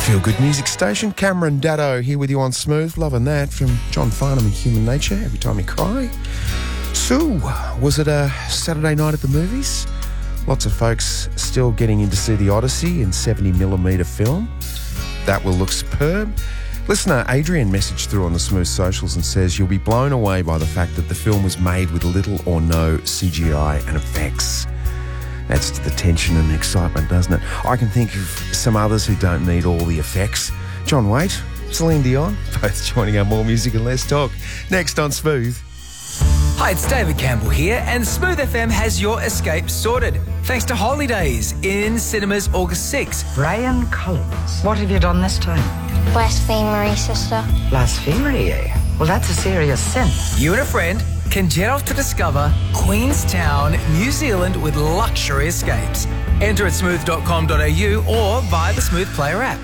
Feel Good Music Station. Cameron Daddo here with you on Smooth. Loving that from John Farnham and Human Nature. Every Time You Cry. Sue, was it a Saturday night at the movies? Lots of folks still getting in to see The Odyssey in 70mm film. That will look superb. Listener Adrian messaged through on the Smooth socials and says you'll be blown away by the fact that the film was made with little or no CGI and effects. Adds to the tension and excitement, doesn't it? I can think of some others who don't need all the effects. John Waite, Celine Dion, both joining our More Music and Less Talk. Next on Smooth. Hi, it's David Campbell here, and Smooth FM has your escape sorted. Thanks to Holidays in cinemas August 6th. Brian Collins, what have you done this time? Blasphemery, sister. Blasphemy, eh? Well, that's a serious sin. You and a friend can jet off to discover Queenstown, New Zealand with luxury escapes. Enter at smooth.com.au or via the Smooth Player app.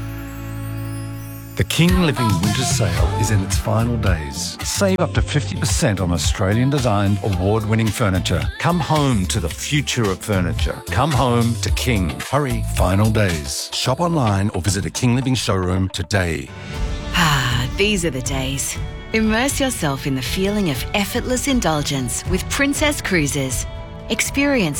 The King Living Winter Sale is in its final days. Save up to 50% on Australian-designed, award-winning furniture. Come home to the future of furniture. Come home to King. Hurry, final days. Shop online or visit a King Living showroom today. Ah, these are the days. Immerse yourself in the feeling of effortless indulgence with Princess Cruises. Experience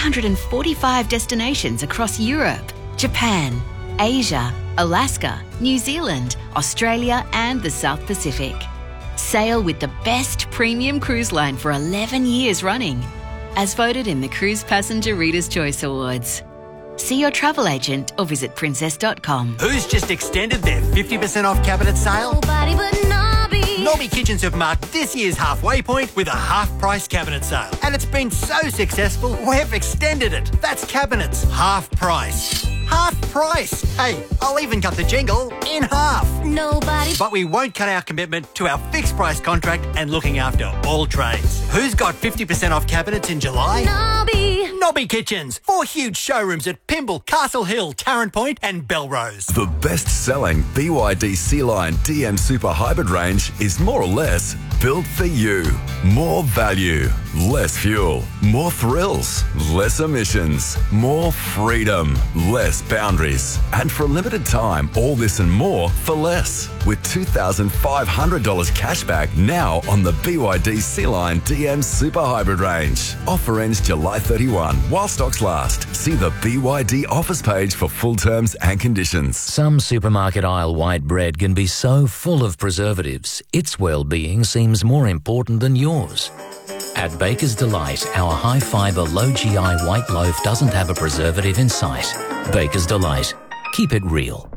345 destinations across Europe, Japan, Asia, Alaska, New Zealand, Australia and the South Pacific. Sail with the best premium cruise line for 11 years running, as voted in the Cruise Passenger Reader's Choice Awards. See your travel agent or visit princess.com. Who's just extended their 50% off cabinet sale? Nobody but Nobby. Nobby Kitchens have marked this year's halfway point with a half-price cabinet sale. And it's been so successful, we've extended it. That's cabinets, half price. Half price. Hey, I'll even cut the jingle in half. Nobody. But we won't cut our commitment to our fixed price contract and looking after all trades. Who's got 50% off cabinets in July? Nobby. Nobby Kitchens. 4 huge showrooms at Pymble, Castle Hill, Tarrant Point and Belrose. The best-selling BYD C-Line DM Super Hybrid range is more or less built for you. More value, less fuel, more thrills, less emissions, more freedom, less boundaries. And for a limited time, all this and more for less. With $2,500 cashback now on the BYD C-Line DM Super Hybrid range. Offer ends July 31 while stocks last. See the BYD offers page for full terms and conditions. Some supermarket aisle white bread can be so full of preservatives, its well-being seems more important than yours. At Baker's Delight, our high-fibre, low-GI white loaf doesn't have a preservative in sight. Baker's Delight. Keep it real.